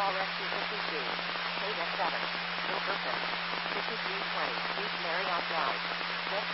RX252, KF7, Milverton, 5320, East Marriott Drive, West